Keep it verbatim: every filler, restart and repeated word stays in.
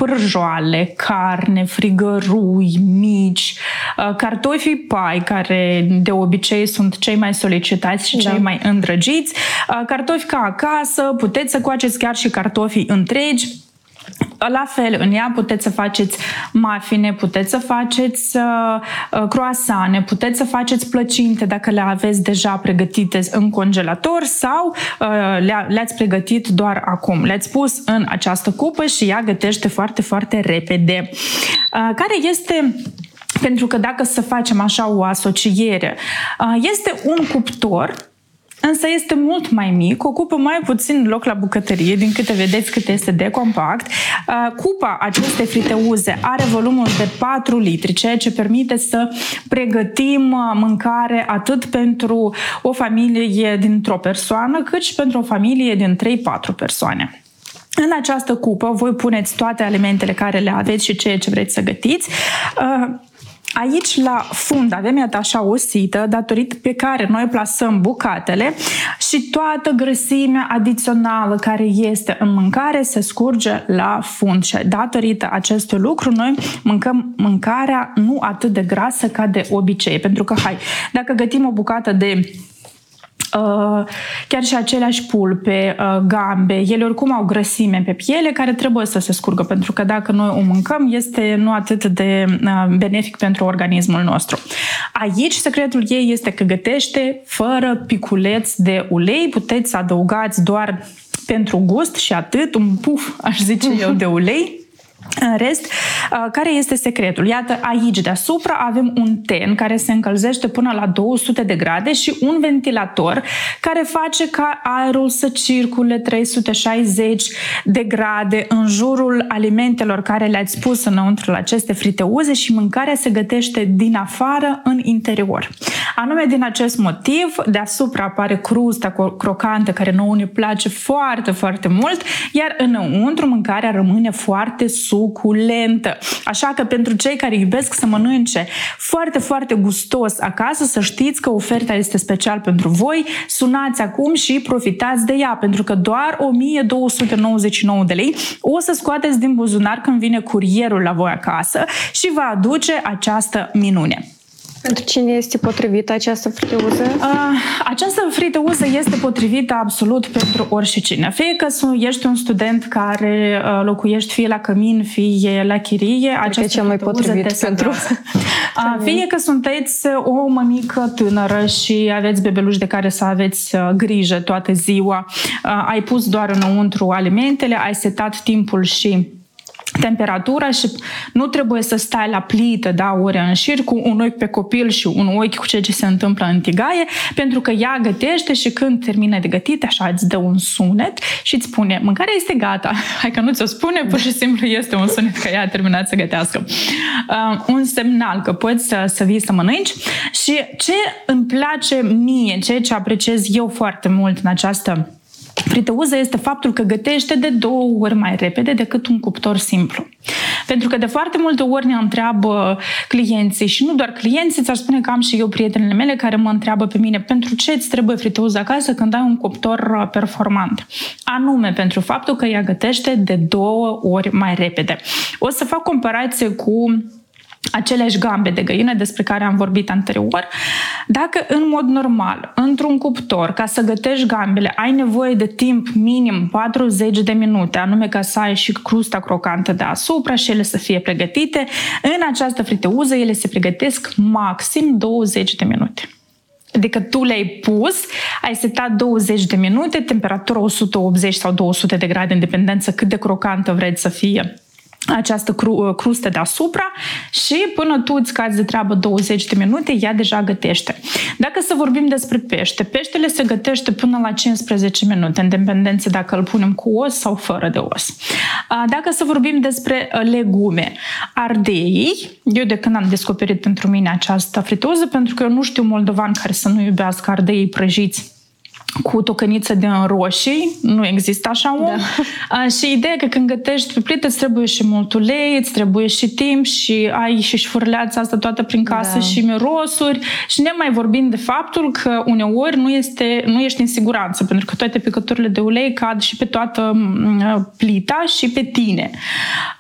pârjoale, carne, frigărui mici, cartofii pai, care de obicei sunt cei mai solicitați și da. cei mai îndrăgiți, cartofi ca acasă, puteți să coaceți chiar și cartofii întregi. La fel, în ea puteți să faceți mafine, puteți să faceți uh, croasane, puteți să faceți plăcinte dacă le aveți deja pregătite în congelator sau uh, le- le-ați pregătit doar acum. Le-ați pus în această cupă și ea gătește foarte, foarte repede. Uh, care este... Pentru că dacă să facem așa o asociere, uh, este un cuptor, însă este mult mai mic, ocupă mai puțin loc la bucătărie, din câte vedeți cât este de compact. Cupa acestei friteuze are volumul de patru litri, ceea ce permite să pregătim mâncare atât pentru o familie dintr-o persoană, cât și pentru o familie din trei patru persoane. În această cupă voi puneți toate alimentele care le aveți și ceea ce vreți să gătiți. Aici, la fund, avem iată așa o sită, datorită pe care noi plasăm bucatele și toată grăsimea adițională care este în mâncare se scurge la fund. Și datorită acestui lucru, noi mâncăm mâncarea nu atât de grasă ca de obicei. Pentru că, hai, dacă gătim o bucată de Uh, chiar și aceleași pulpe, uh, gambe, ele oricum au grăsime pe piele care trebuie să se scurgă, pentru că dacă noi o mâncăm, este nu atât de uh, benefic pentru organismul nostru. Aici, secretul ei este că gătește fără piculeț de ulei, puteți să adăugați doar pentru gust și atât, un puf, aș zice eu, de ulei. În rest, care este secretul? Iată, aici deasupra avem un ten care se încălzește până la două sute de grade și un ventilator care face ca aerul să circule trei sute șaizeci de grade în jurul alimentelor care le-ați pus înăuntru aceste friteuze și mâncarea se gătește din afară în interior. Anume din acest motiv, deasupra apare crusta crocantă care nouă ne place foarte, foarte mult, iar înăuntru mâncarea rămâne foarte suculentă. Așa că pentru cei care iubesc să mănânce foarte, foarte gustos acasă, să știți că oferta este special pentru voi. Sunați acum și profitați de ea, pentru că doar o mie două sute nouăzeci și nouă de lei o să scoateți din buzunar când vine curierul la voi acasă și va aduce această minune. Pentru cine este potrivită această friteuză? Uh, această friteuză este potrivită absolut pentru oricine. Fie că ești un student care uh, locuiești fie la cămin, fie la chirie, aceasta e cel mai potrivit pentru... uh, fie că sunteți o mămică tânără și aveți bebeluși de care să aveți uh, grijă toată ziua, uh, ai pus doar înăuntru alimentele, ai setat timpul și temperatura și nu trebuie să stai la plită, da, ore în șir cu un ochi pe copil și un ochi cu ceea ce se întâmplă în tigaie, pentru că ea gătește și când termină de gătit, așa îți dă un sunet și îți spune, mâncarea este gata. Hai că nu ți-o spune, pur și simplu este un sunet că ea a terminat să gătească. Uh, un semnal că poți să, să vii să mănânci. Și ce îmi place mie, ceea ce apreciez eu foarte mult în această friteuză este faptul că gătește de două ori mai repede decât un cuptor simplu. Pentru că de foarte multe ori ne întreabă clienții și nu doar clienții, ți-ar spune că am și eu prietenele mele care mă întreabă pe mine pentru ce îți trebuie friteuză acasă când ai un cuptor performant. Anume pentru faptul că ea gătește de două ori mai repede. O să fac comparație cu aceleași gambe de găină despre care am vorbit anterior. Dacă în mod normal, într-un cuptor, ca să gătești gambele, ai nevoie de timp minim patruzeci de minute, anume ca să ai și crusta crocantă deasupra și ele să fie pregătite, în această friteuză ele se pregătesc maxim douăzeci de minute. Adică tu le-ai pus, ai setat douăzeci de minute, temperatura o sută optzeci sau două sute de grade, în dependență cât de crocantă vreți să fie această cru, crustă deasupra și până tu îți cazi de treabă douăzeci de minute, ea deja gătește. Dacă să vorbim despre pește, peștele se gătește până la cincisprezece minute, în dependență dacă îl punem cu os sau fără de os. Dacă să vorbim despre legume, ardeii, eu de când am descoperit pentru mine această frituză, pentru că eu nu știu moldovan care să nu iubească ardeii prăjiți cu tocăniță de roșii, nu există așa om. Da. Și ideea că când gătești pe plită îți trebuie și mult ulei, îți trebuie și timp și ai și șfurleața asta toată prin casă, da, și mirosuri și ne mai vorbim de faptul că uneori nu, este, nu ești în siguranță, pentru că toate picăturile de ulei cad și pe toată plita și pe tine.